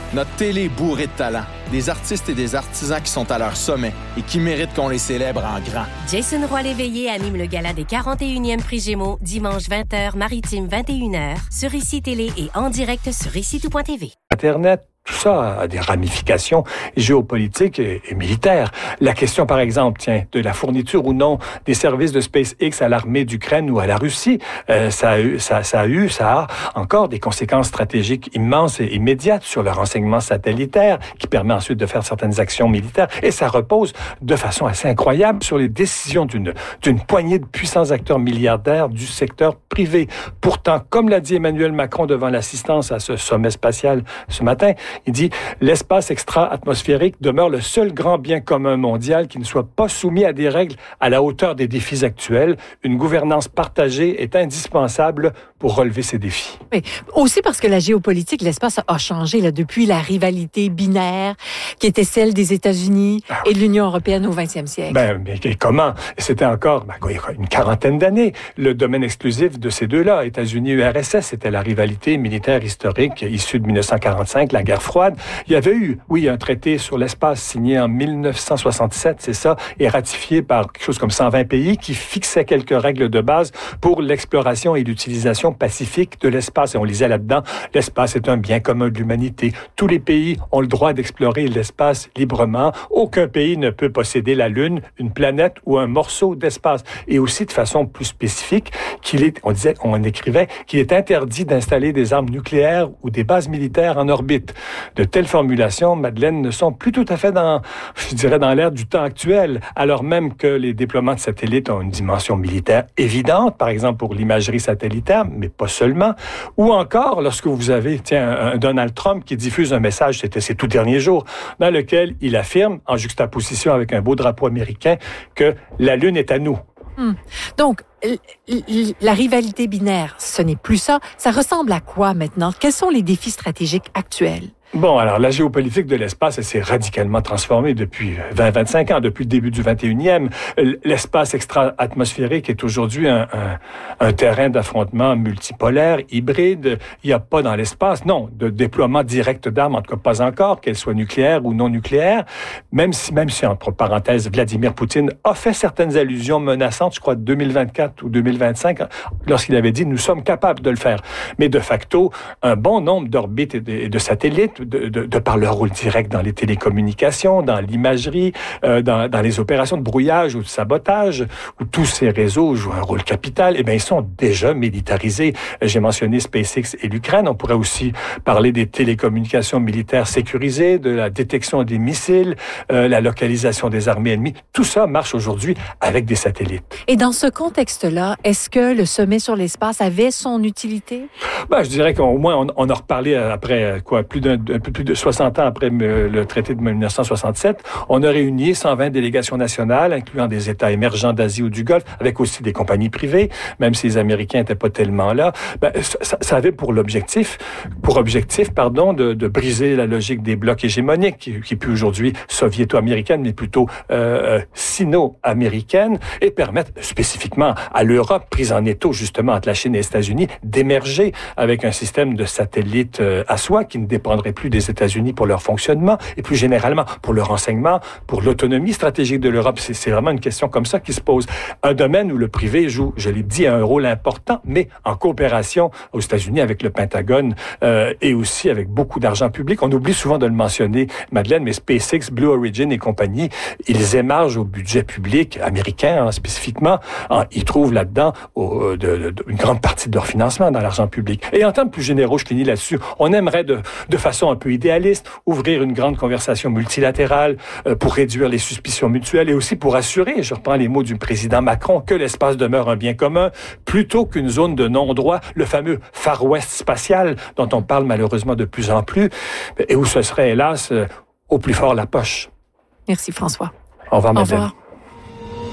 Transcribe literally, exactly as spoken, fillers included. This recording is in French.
Notre télé est bourrée de talent. Des artistes et des artisans qui sont à leur sommet et qui méritent qu'on les célèbre en grand. Jason Roy-Léveillé anime le gala des quarante et unième Prix Gémeaux, dimanche vingt heures, Maritime vingt et une heures, sur Ici Télé et en direct sur ici tout point t v. Internet, tout ça a des ramifications géopolitiques et, et militaires. La question, par exemple, tiens, de la fourniture ou non des services de SpaceX à l'armée d'Ukraine ou à la Russie, euh, ça, a eu, ça, ça a eu, ça a encore des conséquences stratégiques immenses et immédiates sur le renseignement satellitaire qui permet ensuite de faire certaines actions militaires. Et ça repose de façon assez incroyable sur les décisions d'une, d'une poignée de puissants acteurs milliardaires du secteur privé. Pourtant, comme l'a dit Emmanuel Macron devant l'assistance à ce sommet spatial ce matin, il dit « L'espace extra-atmosphérique demeure le seul grand bien commun mondial qui ne soit pas soumis à des règles à la hauteur des défis actuels. Une gouvernance partagée est indispensable pour relever ces défis. » Oui, aussi parce que la géopolitique, l'espace a changé là, depuis la rivalité binaire qui était celle des États-Unis ah oui. et de l'Union européenne au vingtième siècle. Ben, mais comment? C'était encore ben, une quarantaine d'années. Le domaine exclusif de ces deux-là, États-Unis-U R S S, c'était la rivalité militaire historique issue de dix-neuf cent quarante-cinq, la guerre froide. Il y avait eu, oui, un traité sur l'espace signé en dix-neuf cent soixante-sept, c'est ça, et ratifié par quelque chose comme cent vingt pays qui fixait quelques règles de base pour l'exploration et l'utilisation pacifique de l'espace. Et on lisait là-dedans, l'espace est un bien commun de l'humanité. Tous les pays ont le droit d'explorer l'espace librement. Aucun pays ne peut posséder la Lune, une planète ou un morceau d'espace. Et aussi, de façon plus spécifique, qu'il est, on disait, on écrivait qu'il est interdit d'installer des armes nucléaires ou des bases militaires en orbite. De telles formulations, Madeleine, ne sont plus tout à fait dans, je dirais, dans l'ère du temps actuel, alors même que les déploiements de satellites ont une dimension militaire évidente, par exemple pour l'imagerie satellitaire, mais pas seulement. Ou encore, lorsque vous avez, tiens, un Donald Trump qui diffuse un message, c'était ces tout derniers jours, dans lequel il affirme, en juxtaposition avec un beau drapeau américain, que la Lune est à nous. Hum. Donc, la rivalité binaire, ce n'est plus ça. Ça ressemble à quoi maintenant? Quels sont les défis stratégiques actuels? Bon, alors, la géopolitique de l'espace, elle s'est radicalement transformée depuis vingt à vingt-cinq ans, depuis le début du vingt et unième. L'espace extra-atmosphérique est aujourd'hui un, un, un terrain d'affrontement multipolaire, hybride. Il n'y a pas dans l'espace, non, de déploiement direct d'armes, en tout cas pas encore, qu'elles soient nucléaires ou non nucléaires, même si, même si, entre parenthèses, Vladimir Poutine a fait certaines allusions menaçantes, je crois, deux mille vingt-quatre ou deux mille vingt-cinq, lorsqu'il avait dit « nous sommes capables de le faire ». Mais de facto, un bon nombre d'orbites et de, et de satellites De, de, de par leur rôle direct dans les télécommunications, dans l'imagerie, euh, dans, dans les opérations de brouillage ou de sabotage, où tous ces réseaux jouent un rôle capital, eh bien, ils sont déjà militarisés. J'ai mentionné SpaceX et l'Ukraine. On pourrait aussi parler des télécommunications militaires sécurisées, de la détection des missiles, euh, la localisation des armées ennemies. Tout ça marche aujourd'hui avec des satellites. Et dans ce contexte-là, est-ce que le sommet sur l'espace avait son utilité? Ben, je dirais qu'au moins, on, on a reparlé après, quoi, plus d'un un peu plus de soixante ans après le traité de dix-neuf cent soixante-sept, on a réuni cent vingt délégations nationales, incluant des États émergents d'Asie ou du Golfe, avec aussi des compagnies privées, même si les Américains n'étaient pas tellement là. Ben, ça, ça avait pour l'objectif, pour objectif, pardon, de, de briser la logique des blocs hégémoniques, qui, qui est plus aujourd'hui soviéto-américaine, mais plutôt euh, sino-américaine, et permettre spécifiquement à l'Europe, prise en étau justement entre la Chine et les États-Unis, d'émerger avec un système de satellites euh, à soi qui ne dépendrait plus des États-Unis pour leur fonctionnement et plus généralement pour leur renseignement, pour l'autonomie stratégique de l'Europe. C'est, c'est vraiment une question comme ça qui se pose. Un domaine où le privé joue, je l'ai dit, un rôle important, mais en coopération aux États-Unis avec le Pentagone euh, et aussi avec beaucoup d'argent public. On oublie souvent de le mentionner, Madeleine, mais SpaceX, Blue Origin et compagnie, ils émargent au budget public américain hein, spécifiquement. Hein, ils trouvent là-dedans oh, de, de, une grande partie de leur financement dans l'argent public. Et en termes plus généraux, je finis là-dessus, on aimerait de, de façon un peu idéaliste, ouvrir une grande conversation multilatérale euh, pour réduire les suspicions mutuelles et aussi pour assurer, je reprends les mots du président Macron, que l'espace demeure un bien commun plutôt qu'une zone de non-droit, le fameux Far West spatial dont on parle malheureusement de plus en plus et où ce serait hélas euh, au plus fort la poche. Merci François. Au revoir, Au Madeleine. revoir.